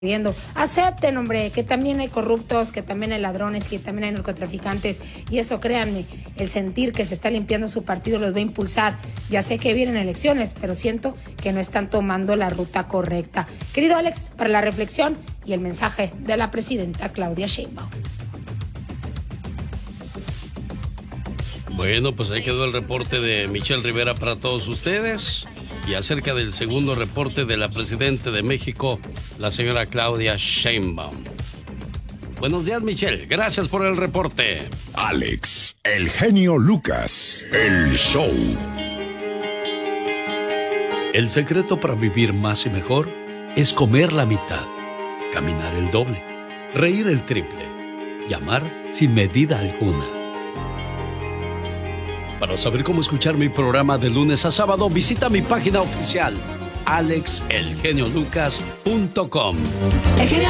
Acepten, hombre, que también hay corruptos, que también hay ladrones, que también hay narcotraficantes, y eso, créanme, el sentir que se está limpiando su partido los va a impulsar. Ya sé que vienen elecciones, pero siento que no están tomando la ruta correcta. Querido Alex, para la reflexión y el mensaje de la presidenta Claudia Sheinbaum. Bueno, pues ahí quedó el reporte de Michelle Rivera para todos ustedes. Y acerca del segundo reporte de la presidenta de México, la señora Claudia Sheinbaum. Buenos días, Michelle. Gracias por el reporte. Alex, el genio Lucas, el show. El secreto para vivir más y mejor es comer la mitad, caminar el doble, reír el triple y amar sin medida alguna. Para saber cómo escuchar mi programa de lunes a sábado, visita mi página oficial, alexelgeniolucas.com. El genio